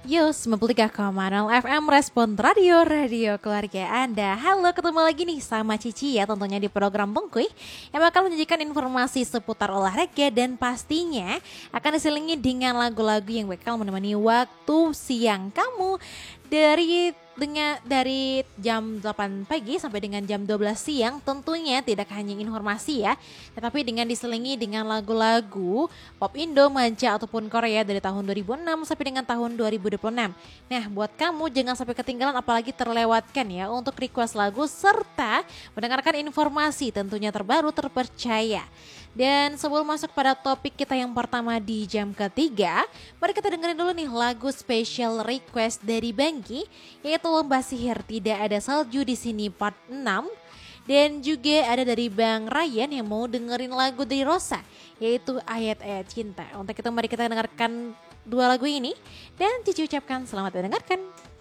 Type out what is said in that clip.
Yo, 93,0 FM Respon Radio keluarga Anda. Halo, ketemu lagi nih sama Cici ya, tentunya di program Bengkuy yang bakal menyajikan informasi seputar olahraga dan pastinya akan diselingi dengan lagu-lagu yang bakal menemani waktu siang kamu dari jam 8 pagi sampai dengan jam 12 siang. Tentunya tidak hanya informasi ya, tetapi dengan diselingi dengan lagu-lagu pop Indo, manca ataupun Korea dari tahun 2006 sampai dengan tahun 2026. Nah, buat kamu jangan sampai ketinggalan apalagi terlewatkan ya untuk request lagu serta mendengarkan informasi tentunya terbaru terpercaya. Dan sebelum masuk pada topik kita yang pertama di jam ketiga, mari kita dengerin dulu nih lagu special request dari Bangki, yaitu Lomba Sihir Tidak Ada Salju di Sini part 6. Dan juga ada dari Bang Ryan yang mau dengerin lagu dari Rosa, yaitu Ayat-Ayat Cinta. Untuk itu mari kita dengarkan dua lagu ini dan Cici ucapkan selamat mendengarkan.